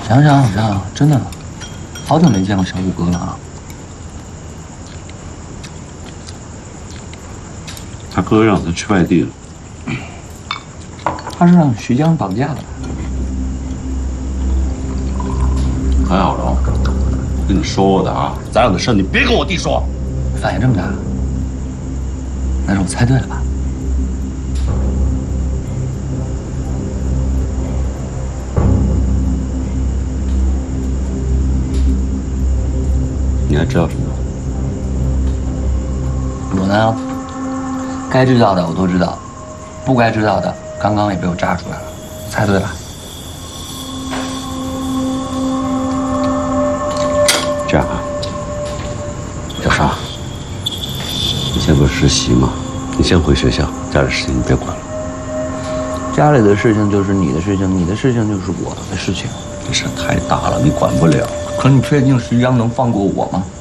想想，真的，好久没见过小五哥了啊。 他哥让他去外地了。 他是让徐江绑架的。 韩小龙，我跟你说的啊，咱俩的事你别跟我弟说。 反应这么大，那是我猜对了吧？ 你还知道什么？ 我呢，该知道的我都知道，不该知道的刚刚也被我炸出来了，猜对了。 这样啊，小沙，你现在不是实习吗？你先回学校，家里事情你别管了。 家里的事情就是你的事情，你的事情就是我的事情。 这事太大了，你管不了。 可你确定徐江能放过我吗？